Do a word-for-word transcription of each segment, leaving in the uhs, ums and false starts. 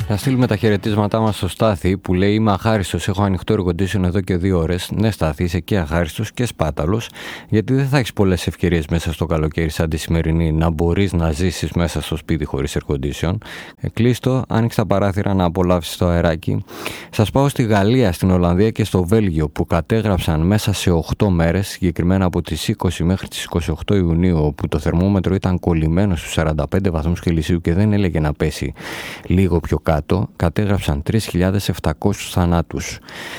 Θα στείλουμε τα χαιρετίσματά μας στο Στάθη που λέει: είμαι αχάριστος, έχω ανοιχτό air condition εδώ και δύο ώρες. Ναι, Στάθη, είσαι και αχάριστος και σπάταλος, γιατί δεν θα έχεις πολλές ευκαιρίες μέσα στο καλοκαίρι σαν τη σημερινή να μπορείς να ζήσεις μέσα στο σπίτι χωρίς air condition. Ε, κλείστο, άνοιξε τα παράθυρα να απολαύσεις το αεράκι. Σας πάω στη Γαλλία, στην Ολλανδία και στο Βέλγιο που κατέγραψαν μέσα σε οκτώ μέρες, συγκεκριμένα από τις είκοσι μέχρι τις είκοσι οκτώ Ιουνίου, όπου το θερμόμετρο ήταν κολλημένο στους σαράντα πέντε βαθμούς Κελσίου και δεν έλεγε να πέσει λίγο πιο κάτω, κατέγραψαν τρεις χιλιάδες επτακόσιους θανάτους.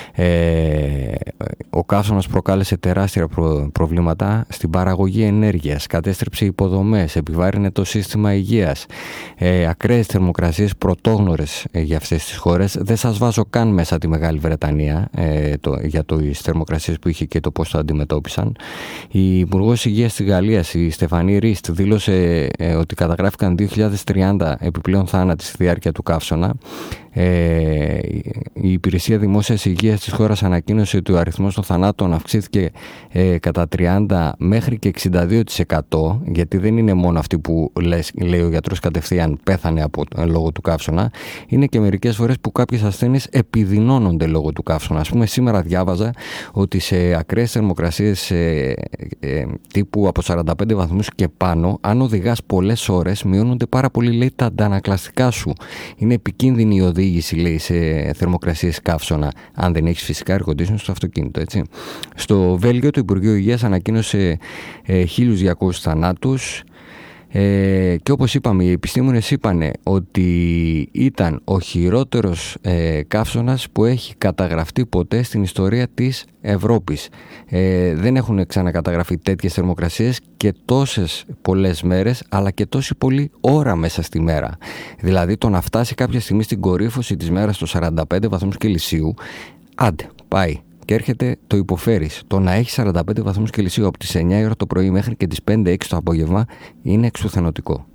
Ε, ο καύσωνας προκάλεσε τεράστια προ, προβλήματα στην παραγωγή ενέργειας, κατέστρεψε υποδομές, επιβάρυνε το σύστημα υγείας, ε, ακραίες θερμοκρασίες πρωτόγνωρες ε, για αυτές τις χώρες. Δεν σας βάζω καν μέσα τη Μεγάλη Βρετανία ε, το, για το, τις θερμοκρασίες που είχε και το πώς το αντιμετώπισαν. Η Υπουργός Υγείας της Γαλλίας, η Στεφανή Ρίστ, δήλωσε ε, ότι καταγράφηκαν δύο χιλιάδες τριάντα επιπλέον θάνατοι στη διάρκεια του καύσωνα. Ε, η Υπηρεσία Δημόσιας Υγείας της χώρας ανακοίνωσε ότι ο αριθμός των θανάτων αυξήθηκε ε, κατά τριάντα μέχρι και εξήντα δύο τοις εκατό, γιατί δεν είναι μόνο αυτοί που λες, λέει ο γιατρός κατευθείαν πέθανε από, ε, λόγω του καύσωνα, είναι και μερικές φορές που κάποιες ασθένειες επιδεινώνονται λόγω του καύσωνα. Ας πούμε, σήμερα διάβαζα ότι σε ακραίες θερμοκρασίες ε, ε, τύπου από σαράντα πέντε βαθμούς και πάνω, αν οδηγάς πολλές ώρες, μειώνονται πάρα πολύ, λέει, τα αντανακλαστικά σου. Είναι επικίνδυνη η οδήγηση, λέει, σε θερμοκρασίες καύσωνα, αν δεν έχεις φυσικά air condition στο αυτοκίνητο, έτσι. Στο Βέλγιο, το Υπουργείο Υγείας ανακοίνωσε ε, χίλιους διακόσιους θανάτους. Ε, και όπως είπαμε, οι επιστήμονες είπαν ότι ήταν ο χειρότερος ε, καύσωνας που έχει καταγραφτεί ποτέ στην ιστορία της Ευρώπης. Ε, δεν έχουν ξανακαταγραφεί τέτοιες θερμοκρασίες και τόσες πολλές μέρες, αλλά και τόση πολλή ώρα μέσα στη μέρα. Δηλαδή, το να φτάσει κάποια στιγμή στην κορύφωση της μέρας στο σαράντα πέντε βαθμούς Κελσίου, άντε, πάει. Και έρχεται το υποφέρεις. Το να έχει σαράντα πέντε βαθμούς Κελσίου από τις εννιά η ώρα το πρωί μέχρι και τις πέντε έξι το απόγευμα είναι εξουθενωτικό.